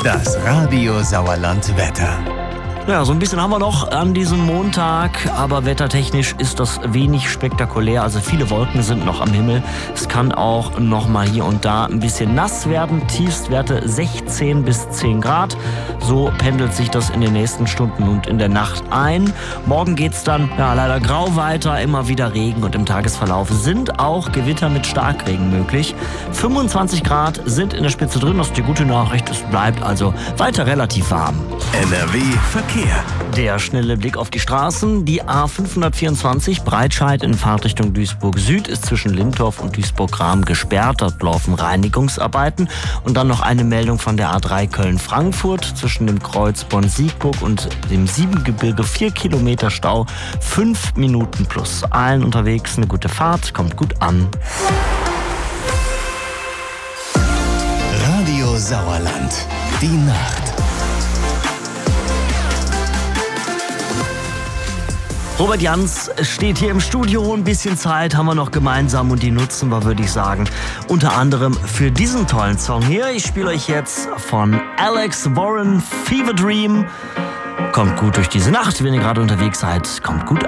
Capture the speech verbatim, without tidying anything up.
Das Radio Sauerland Wetter. Ja, so ein bisschen haben wir noch an diesem Montag, aber wettertechnisch ist das wenig spektakulär. Also viele Wolken sind noch am Himmel. Es kann auch noch mal hier und da ein bisschen nass werden. Tiefstwerte sechzehn bis zehn Grad. So pendelt sich das in den nächsten Stunden und in der Nacht ein. Morgen geht's dann ja, leider grau weiter, immer wieder Regen und im Tagesverlauf sind auch Gewitter mit Starkregen möglich. fünfundzwanzig Grad sind in der Spitze drin. Das ist die gute Nachricht. Es bleibt also weiter relativ warm. N R W Verkehr. Der schnelle Blick auf die Straßen. Die A fünfhundertvierundzwanzig Breitscheid in Fahrtrichtung Duisburg Süd ist zwischen Lindorf und Duisburg-Rahm gesperrt. Dort laufen Reinigungsarbeiten. Und dann noch eine Meldung von der A drei Köln-Frankfurt zwischen dem Kreuz Bonn-Siegburg und dem Siebengebirge. Vier Kilometer Stau, fünf Minuten plus. Allen unterwegs eine gute Fahrt, kommt gut an. Radio Sauerland. Die Nacht. Robert Jans steht hier im Studio. Ein bisschen Zeit haben wir noch gemeinsam und die nutzen wir, würde ich sagen, unter anderem für diesen tollen Song hier. Ich spiele euch jetzt von Alex Warren, Fever Dream. Kommt gut durch diese Nacht, wenn ihr gerade unterwegs seid. Kommt gut